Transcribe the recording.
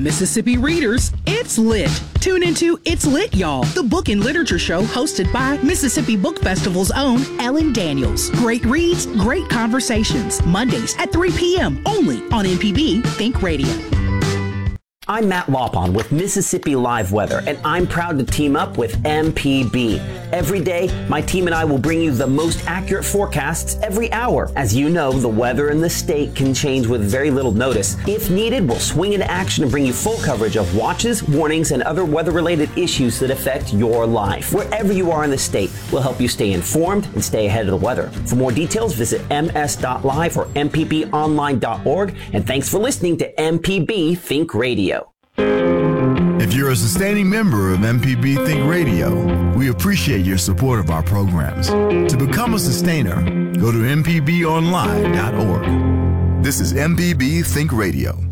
Mississippi readers, it's lit. Tune into It's Lit, Y'all, the book and literature show hosted by Mississippi Book Festival's own Ellen Daniels. Great reads, great conversations. Mondays at 3 p.m. only on MPB Think Radio. I'm Matt Lawpon with Mississippi Live Weather, and I'm proud to team up with MPB. Every day, my team and I will bring you the most accurate forecasts every hour. As you know, the weather in the state can change with very little notice. If needed, we'll swing into action and bring you full coverage of watches, warnings, and other weather-related issues that affect your life. Wherever you are in the state, we'll help you stay informed and stay ahead of the weather. For more details, visit ms.live or mpbonline.org. And thanks for listening to MPB Think Radio. If you're a sustaining member of MPB Think Radio, we appreciate your support of our programs. To become a sustainer, go to mpbonline.org. This is MPB Think Radio.